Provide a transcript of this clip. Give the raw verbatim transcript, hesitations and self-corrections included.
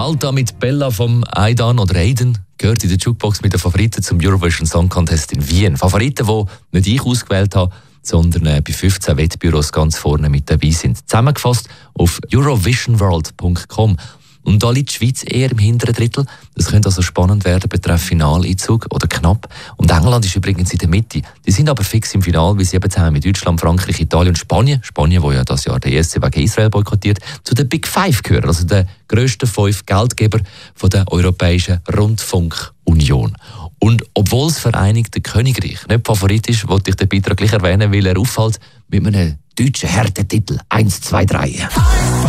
Malta mit Bella vom Aidan oder Aiden gehört in der Jukebox mit den Favoriten zum Eurovision Song Contest in Wien. Favoriten, die nicht ich ausgewählt habe, sondern äh, bei fünfzehn Wettbüros ganz vorne mit dabei sind. Zusammengefasst auf eurovision world punkt com. Und da liegt die Schweiz eher im hinteren Drittel. Das könnte also spannend werden betreffend Finaleinzug oder knapp. Und England ist übrigens in der Mitte. Die sind aber fix im Finale, weil sie eben zusammen mit Deutschland, Frankreich, Italien und Spanien, Spanien, wo ja das Jahr der E S C wegen Israel boykottiert, zu den Big Five gehören, also den grössten fünf Geldgeber von der Europäischen Rundfunkunion. Und obwohl das Vereinigte Königreich nicht Favorit ist, wollte ich den Beitrag gleich erwähnen, weil er auffällt mit einem deutschen Härtetitel eins, zwei, drei.